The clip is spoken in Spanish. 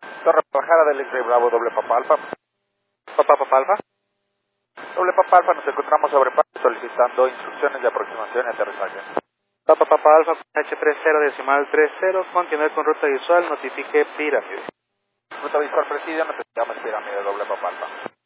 Torre bajada del X-Ray Bravo, doble Papa Alfa. Papa Alfa. Doble Papa Alfa, nos encontramos sobre Papa solicitando instrucciones de aproximación y aterrizaje. Papa Alfa, H30.30, continuar con ruta visual, notifique pirámide. Ruta visual Presidio, necesitamos pirámide, doble Papa Alfa.